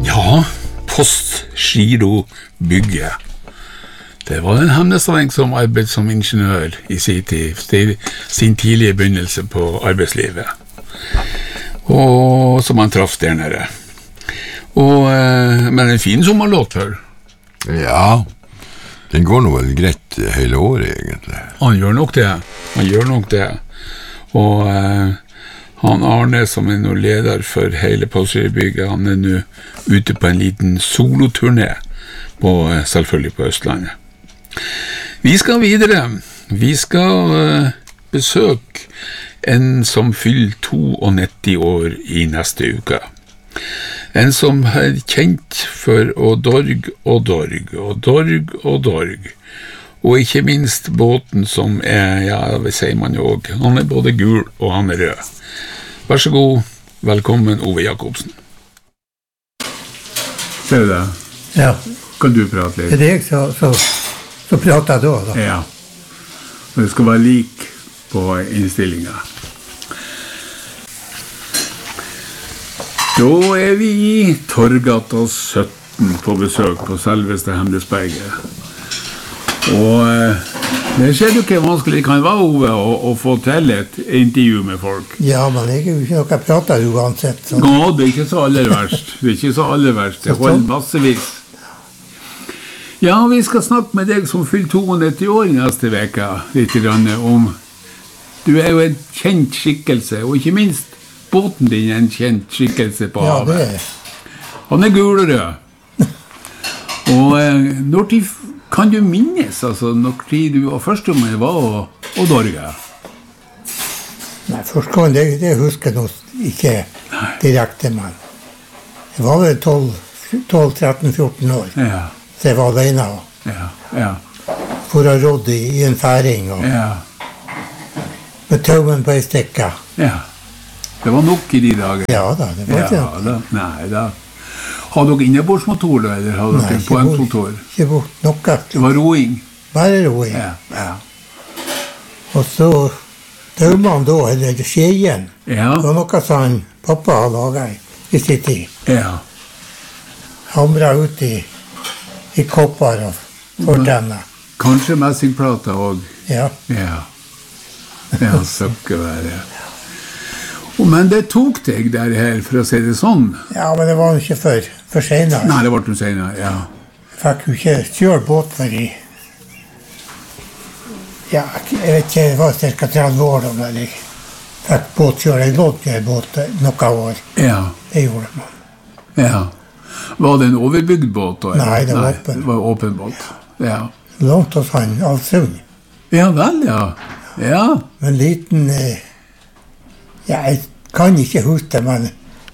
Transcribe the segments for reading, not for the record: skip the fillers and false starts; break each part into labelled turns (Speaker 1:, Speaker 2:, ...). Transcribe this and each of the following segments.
Speaker 1: Ja, Postgirobygget. Det var en Hemnesveng som arbeidet som ingeniør i sin tidlige begynnelse på arbeidslivet. Og som han traff der nede. Men en fin sommerlåt for.
Speaker 2: Ja, den går nå vel greit hele året egentlig.
Speaker 1: Han gjør nok det. Og han Arne, som nå leder for hele Postgirobygget, han nå ute på en liten soloturné, selvfølgelig på Østlandet. Vi skal videre. Vi skal besøke en som fyller 92 år i neste uke. En som er kjent for å dorg. Og ikke minst båten som det sier man jo også. Han er både gul og han er rød. Vær så god, velkommen Ove Jakobsen. Ser du det?
Speaker 3: Ja.
Speaker 1: Kan du prate litt?
Speaker 3: Det er jeg så prater jeg da.
Speaker 1: Ja. Og det skal være lik på innstillingen. Da er vi i Torgata 17 på besøk på selveste Hemnesberget. Og det ser jo ikke vanskelig det kan være, Ove, å få til et intervju med folk.
Speaker 3: Ja, men det er jo ikke noe jeg prater uansett. Så.
Speaker 1: Ja, det er ikke så aller verst. Det holder massevis. Ja, vi skal snakke med deg som fyller 92 år neste veka, litt om. Du er jo en kjent skikkelse, og ikke minst båten din er en kjent skikkelse på havet.
Speaker 3: Ja, det er.
Speaker 1: Han er gul og rød. Og når kan du minnes, altså, når du var første gang var og dorga?
Speaker 3: Nei, første gang, det husker jeg nok ikke direkte, men jeg var vel 12-13-14 år. Ja. Så jeg var alene for å rådde i en færing og med taumen på en stikke. Ja,
Speaker 1: det var nok i de dager.
Speaker 3: Ja da, det var ikke nok.
Speaker 1: Nei da. Har dere innebordsmotor da, eller har dere poengmotor?
Speaker 3: Ikke noe.
Speaker 1: Det var roing?
Speaker 3: Bare roing.
Speaker 1: Ja.
Speaker 3: Og så taumene da, eller skjeien, det var noe som pappa hadde laget i sin tid. Ja. Hamret ut i kopper og fortenne.
Speaker 1: Kanskje messingplater også?
Speaker 3: Ja.
Speaker 1: Ja, søkkevær, Men det tok deg der her, for å si det sånn?
Speaker 3: Ja, men det var ikke for senere.
Speaker 1: Nei, det var ikke senere, ja.
Speaker 3: Jeg fikk jo ikke kjøre båt for jeg vet ikke, det var cirka 30 år da jeg fikk båtkjøre. Jeg lånte en båt noen år. Ja. Det gjorde man. Ja.
Speaker 1: Var det en overbygd båt da?
Speaker 3: Nei, det var åpen.
Speaker 1: Det var åpen båt, ja.
Speaker 3: Lånte hos han, Alsund.
Speaker 1: Ja vel, ja.
Speaker 3: Men liten, jeg kan ikke huske, men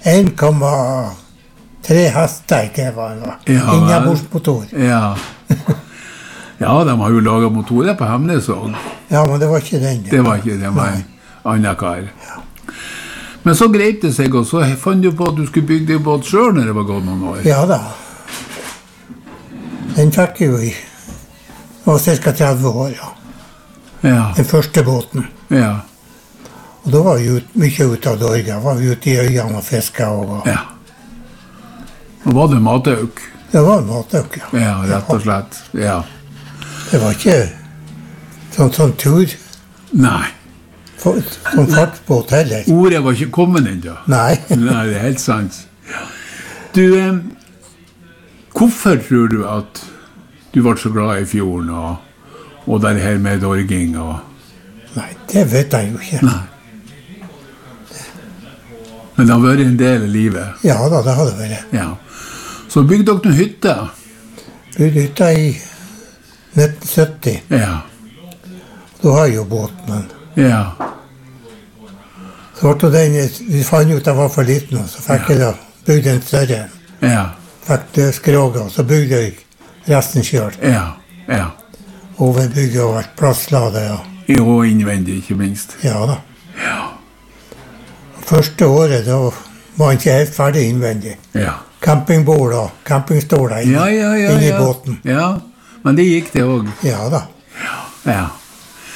Speaker 3: 1,3 hester ikke var det. Innebordsmotor. Ja, de har jo laget motorer på Hemnes også. Ja, men det var ikke den.
Speaker 1: Det var ikke den, det var en annen kar. Ja. Men så greit det seg, og så fant du på at du skulle bygge deg båt selv når det var gått noen år.
Speaker 3: Ja da. Den fikk jo det var cirka 30 år, ja. Den første båten. Ja. Og da var vi mye ute av Dorga. Var vi ute i øyene og fisket.
Speaker 1: Ja. Og var det matauk?
Speaker 3: Det var matauk, ja.
Speaker 1: Ja, rett og slett, ja.
Speaker 3: Det var ikke sånn tur.
Speaker 1: Nei.
Speaker 3: Sånn fartsbåt heller.
Speaker 1: Ordet var ikke kommet ennå.
Speaker 3: Nei.
Speaker 1: Nei, det er helt sant. Du, hvorfor tror du at du var så glad i fjorden og det her med dorging og...
Speaker 3: Nei, det vet jeg jo ikke.
Speaker 1: Nei. Men det har vært en del av livet?
Speaker 3: Ja da, det har det vært.
Speaker 1: Ja. Så bygde dere noen hytte?
Speaker 3: Bygde hytte i 1970. Ja. Da har jeg jo båten. Ja. Så ble den, vi fant ut at jeg var for liten, og så fikk jeg da bygde en større. Ja. Fikk det skråget, og så bygde jeg resten selv. Ja. Overbygget og vært plasslade.
Speaker 1: Og innvendig, ikke minst.
Speaker 3: Ja da. Ja. Første året, da var han ikke helt ferdig innvendig. Ja. Campingbord og campingstoler inn i båten. Ja,
Speaker 1: men det gikk det også.
Speaker 3: Ja da.
Speaker 1: Ja.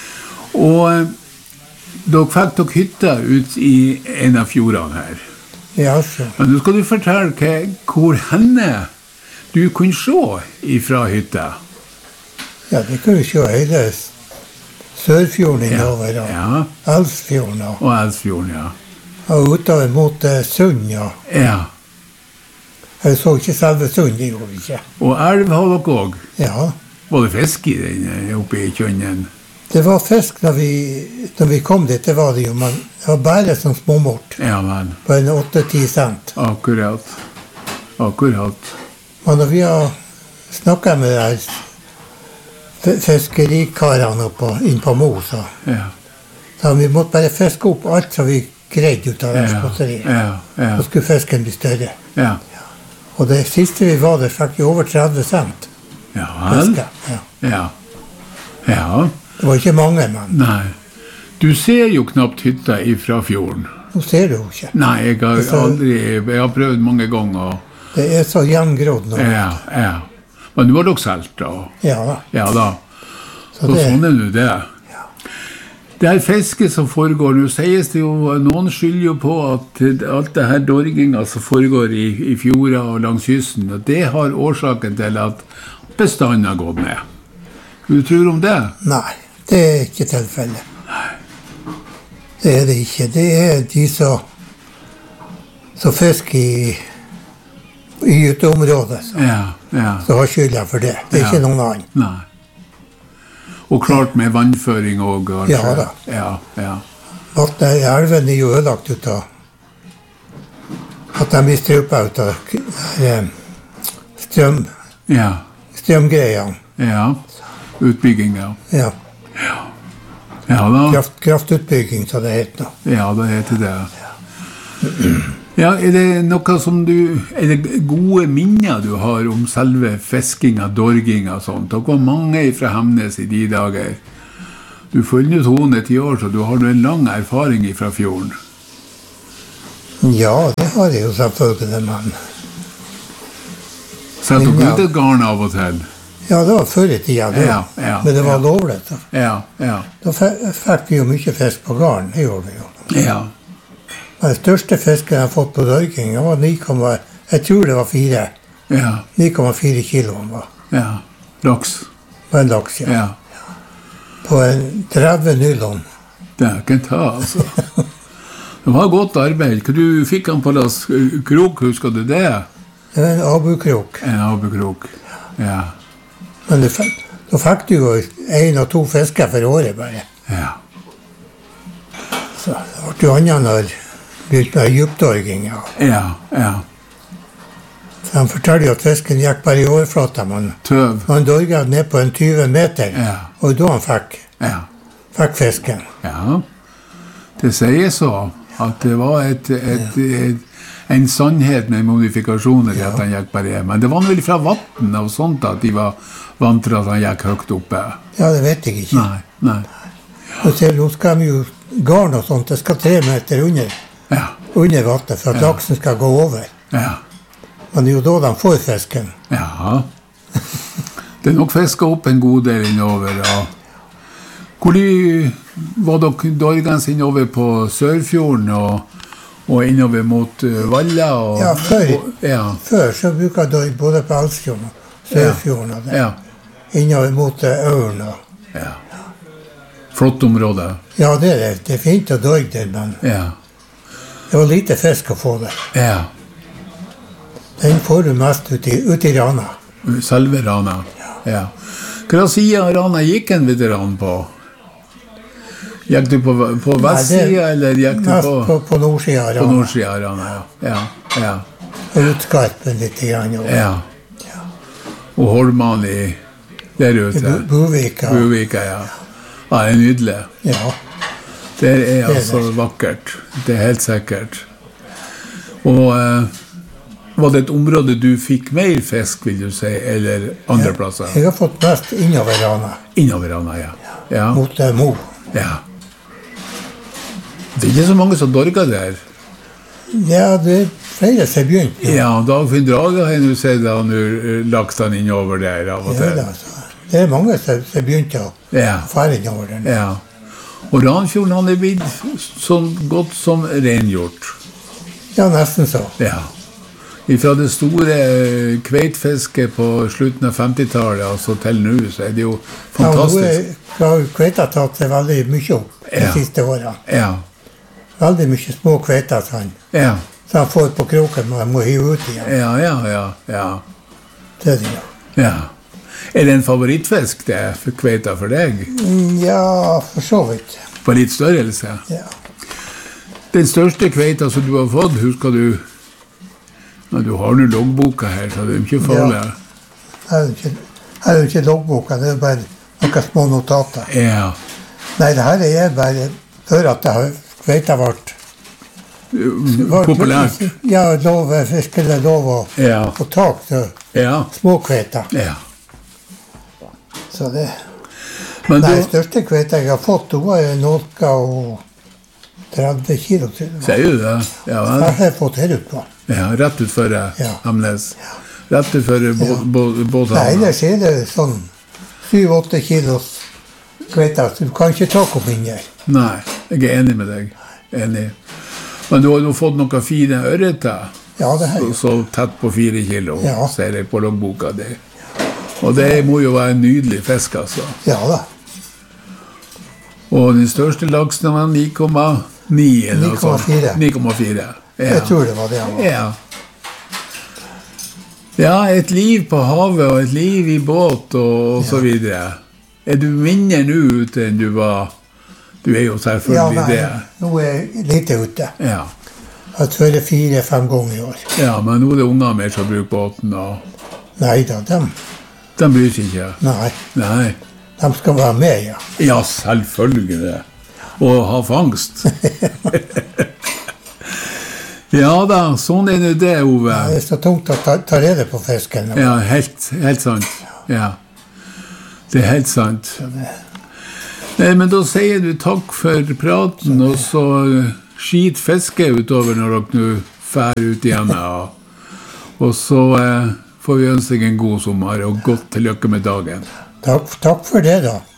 Speaker 1: Og dere fikk dere hytta ut i en av fjordene her.
Speaker 3: I Alfjorden.
Speaker 1: Men nå skal du fortelle hvor henne du kunne se ifra hytta.
Speaker 3: Ja, det kunne se hele Sørfjorden innover,
Speaker 1: Ja.
Speaker 3: Alfjorden.
Speaker 1: Og Alfjorden, ja.
Speaker 3: Og utover mot Sund, ja.
Speaker 1: Ja.
Speaker 3: Jeg så ikke selve Sund, det gjorde vi ikke.
Speaker 1: Og elv har dere også?
Speaker 3: Ja.
Speaker 1: Var det fisk i den oppe i kjønnen?
Speaker 3: Det var fisk når vi kom dit, det var det jo, men det var bare som småmort.
Speaker 1: Ja, men.
Speaker 3: På en 8-10 cent.
Speaker 1: Akkurat. Akkurat.
Speaker 3: Men når vi har snakket med de fiskerikarene inn på Mo, så vi måtte bare fiske opp alt som vi greide ut av det spotteriet. Så skulle fisken bli større.
Speaker 1: Ja.
Speaker 3: Og det siste vi var der, fikk vi over 30 cent.
Speaker 1: Ja, vel? Ja. Ja.
Speaker 3: Det var ikke mange, men...
Speaker 1: Nei. Du ser jo knapt hytta ifra fjorden.
Speaker 3: Nå ser du jo ikke.
Speaker 1: Nei, jeg har prøvd mange ganger.
Speaker 3: Det er så gjengrodd nå.
Speaker 1: Ja. Men du har dere selv da?
Speaker 3: Ja da.
Speaker 1: Ja da. Så sånn er det.
Speaker 3: Ja.
Speaker 1: Det her fisket som foregår, nå sies det jo, noen skylder jo på at alt det her dorginga som foregår i fjorda og langs kysten, og det har årsaken til at bestanden har gått ned. Hva du tror om det? Nei,
Speaker 3: det er ikke tilfellet. Det er det ikke. Det er de som fisker i uteområdet som har skylda for det. Det er ikke noen annen.
Speaker 1: Nei. Og klart med vannføring også.
Speaker 3: Ja da.
Speaker 1: Ja.
Speaker 3: Elven er jo ødelagt ut av at de blir strøpet ut av strømgreiene.
Speaker 1: Ja. Utbygging,
Speaker 3: Ja.
Speaker 1: Ja da.
Speaker 3: Kraftutbygging, så det heter nå.
Speaker 1: Ja, det heter det. Ja, er det noe som er det gode minner du har om selve fiskinga, dorginga og sånt? Dere var mange fra Hemnes i de dager. Du følger jo 10 år, så du har en lang erfaring fra fjorden.
Speaker 3: Ja, det har jeg jo selvfølgelig, men...
Speaker 1: Sett dere ut et garn av og til?
Speaker 3: Ja, det var før i tida, men det var lovlig.
Speaker 1: Ja.
Speaker 3: Da fikk vi jo mye fisk på garn, det gjorde vi jo.
Speaker 1: Ja.
Speaker 3: Den største fisken jeg har fått på dorging, var 9,4. Jeg tror det var 4.
Speaker 1: Ja.
Speaker 3: 9,4 kilo han var.
Speaker 1: Ja. Laks.
Speaker 3: På en laks, ja. På en 30 nylon.
Speaker 1: Det er ikke ta, altså. Det var godt arbeid. Hva du fikk han på las krok, husker du det?
Speaker 3: Det var en abukrok.
Speaker 1: En abukrok, ja.
Speaker 3: Men da fikk du jo 1 og 2 fisker for året bare.
Speaker 1: Ja.
Speaker 3: Så det ble jo annet når begynte med djupdorging,
Speaker 1: Ja.
Speaker 3: Så de forteller jo at fisken gikk bare i overflata, men han dorget ned på en 20 meter, og da han fikk fisken.
Speaker 1: Ja, det sier så at det var en sannhet med modifikasjoner at han gikk bare, men det var vel fra vatten og sånt at de var vant til at han gikk høyt oppe.
Speaker 3: Ja, det vet jeg ikke.
Speaker 1: Nei.
Speaker 3: Og så skal vi jo garn og sånt, det skal 3 meter under vatten for at laksen skal gå over.
Speaker 1: Ja.
Speaker 3: Men det er jo da de får fisken.
Speaker 1: Ja. Det er nok fisket opp en god del innover. Hvor var dere dorgans innover på Sørfjorden og innover mot Valla?
Speaker 3: Ja, før så bruker jeg både på Alfjorden og Sørfjorden og det. Innover mot Ørn.
Speaker 1: Ja. Flott område.
Speaker 3: Ja, det er fint å dorge der, men det var lite fisk å få der.
Speaker 1: Ja.
Speaker 3: Den får du mest ut i Rana.
Speaker 1: Selve Rana? Ja. Hva siden av Rana gikk en veteran på? Gikk du på vestsida, eller gikk du på...
Speaker 3: Mest på nordsida av Rana.
Speaker 1: På nordsida av Rana, ja.
Speaker 3: Og utskarpen litt grann.
Speaker 1: Ja. Og Holmani der ute.
Speaker 3: Buvika.
Speaker 1: Ja, det er nydelig.
Speaker 3: Ja.
Speaker 1: Det er altså vakkert. Det er helt sikkert. Og var det et område du fikk mer fisk, vil du si, eller andre plasser?
Speaker 3: Jeg har fått mest innover Rana.
Speaker 1: Innover Rana, ja.
Speaker 3: Mot Mo.
Speaker 1: Ja. Det er ikke så mange som dorger der.
Speaker 3: Ja, det er flere som begynte.
Speaker 1: Ja, Dagfinn Drage har jeg sett han lagt han innover der av og til.
Speaker 3: Ja, det er mange som begynte å fære innover der.
Speaker 1: Ja. Og Ranfjorden han er blitt så godt som rengjort.
Speaker 3: Ja, nesten så.
Speaker 1: Ja. Fra det store kveitfisket på slutten av 50-tallet, altså til nå, så det jo fantastisk.
Speaker 3: Ja, nå har kveita tatt seg veldig mye opp de siste årene.
Speaker 1: Ja.
Speaker 3: Veldig mye små kveiter,
Speaker 1: Ja.
Speaker 3: Så han får på kroken, men han må hive ut igjen.
Speaker 1: Ja.
Speaker 3: Det det jo.
Speaker 1: Ja. Det en favorittfisk det for kveita for deg?
Speaker 3: Ja, for så vidt.
Speaker 1: På litt størrelse?
Speaker 3: Ja.
Speaker 1: Den største kveita som du har fått, husker du? Ja, du har jo loggboka her, så det ikke farlig.
Speaker 3: Ja. Her jo ikke loggboka, det bare noen små notater.
Speaker 1: Ja.
Speaker 3: Nei, det her bare før at det har kveita vært
Speaker 1: populært.
Speaker 3: Ja, fiskere lov å tak til små kveiter.
Speaker 1: Ja.
Speaker 3: Så det... Men nei, største kveita jeg har fått, hun var jo noe og 30 kilo til.
Speaker 1: Sier du det? Ja,
Speaker 3: det har jeg fått her ut på.
Speaker 1: Ja, rett ut for Amnes. Ja. Rett ut for båtene.
Speaker 3: Nei, ellers det sånn 7-8 kilos kveita, så du kan ikke ta opp inn her.
Speaker 1: Nei, jeg enig med deg. Enig. Men du har jo fått noen fine ørreter.
Speaker 3: Ja, det har jeg.
Speaker 1: Så tett på 4 kilo, ser jeg på loggboka di. Og det må jo være en nydelig fisk, altså.
Speaker 3: Ja da.
Speaker 1: Og den største laksen var 9,9 eller 9,4.
Speaker 3: Jeg tror det var det han var.
Speaker 1: Ja, et liv på havet og et liv i båt og så videre. Du mindre nå ute enn du var? Du jo selvfølgelig det.
Speaker 3: Ja, nå jeg litt ute.
Speaker 1: Ja.
Speaker 3: Jeg har vært 4-5 ganger i år.
Speaker 1: Ja, men nå det unger mer som bruker båten.
Speaker 3: Nei da,
Speaker 1: de bryr seg ikke?
Speaker 3: Nei. De skal være med, ja.
Speaker 1: Ja, selvfølgelig. Og ha fangst. Ja da, sånn det det, Ove.
Speaker 3: Ja, det så tungt å ta rede på fisken.
Speaker 1: Ja, helt sant. Ja. Det helt sant. Nei, men da sier du takk for praten, og så skit fiske utover når dere nå fær ut igjen. Og så får vi ønske deg en god sommer, og godt til lykke med dagen.
Speaker 3: Takk for det da.